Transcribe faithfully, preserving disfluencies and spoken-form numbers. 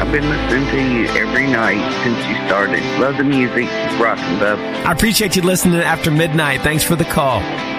I've been listening to you every night since you started. Love the music. Rockin' Bub. I appreciate you listening after midnight. Thanks for the call.